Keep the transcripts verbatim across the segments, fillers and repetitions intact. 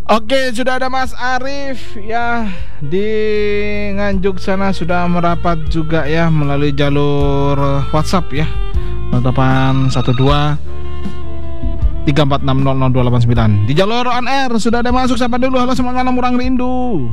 Oke, sudah ada Mas Arif ya di Nganjuk sana, sudah merapat juga ya melalui jalur WhatsApp ya. delapan satu dua tiga empat enam nol nol dua delapan sembilan. Di jalur on air sudah ada masuk, siapa dulu? Halo, semangat malam Ruang Rindu.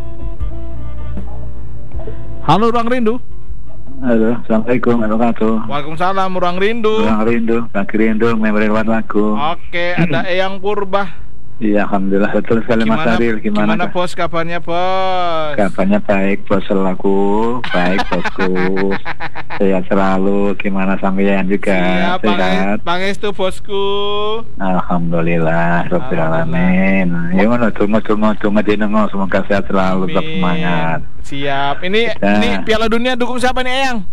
Halo Ruang Rindu. Halo, assalamualaikum warahmatullahi wabarakatuh. Waalaikumsalam Ruang Rindu. Ruang Rindu, Bagi Rindu, member lewat lagu. Oke, ada Eyang Purba. Iya, alhamdulillah betul sekali Mas Aril. Gimana, gimana bos, kabarnya bos? Kabarnya baik bos, selaku baik bosku. Sehat selalu. Gimana sampean juga? Siap, sehat. Pangestu bosku. Alhamdulillah, Rabbil alamin. Ya ngono, tunggu-tunggu tunggu dinengo, semoga sehat selalu, tetap semangat. Siap. Ini Kita... ini Piala Dunia dukung siapa nih, Eyang?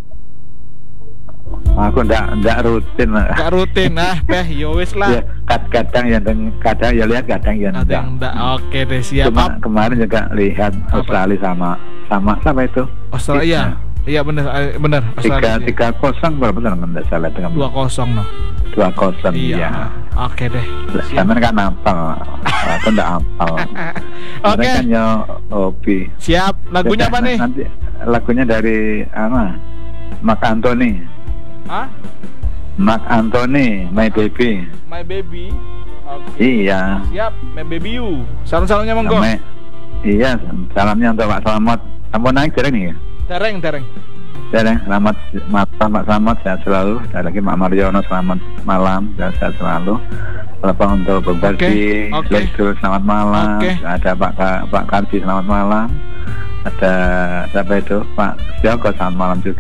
Aku ndak ndak rutin. Ndak rutin, nah, beh, yowis lah. Ya, kadang ya kadang ya lihat, kadang ya enggak. Enggak. Oke deh, siap. Cuma kemarin juga lihat Australia sama sama sama itu. Australia. Iya benar, benar. Tiga tiga kosong berapa tuh nggak salah dengan dua kosong no. Dua kosong iya. Oke deh. Sama kan hafal, aku ndak hafal. Oke. Kan ya hobi. Siap. Lagunya apa nih? Nanti lagunya dari apa? Mark Anthony. Hah? Mark Anthony, My Baby. My Baby. Okay. Iya. Siap, My Baby You. Salam-salamnya monggo. Sama, iya, salamnya untuk Pak Slamet. Kamu naik dereng nih? Dereng, dereng. Dereng, selamat malam Pak Slamet, sehat selalu. Ada lagi Pak Mariono, selamat malam, sehat selalu. Telepon untuk Bung Kardi, okay. okay. Selamat malam. Okay. Ada Pak Pak Kardi, selamat malam. Ada siapa itu? Pak Joko, selamat malam juga.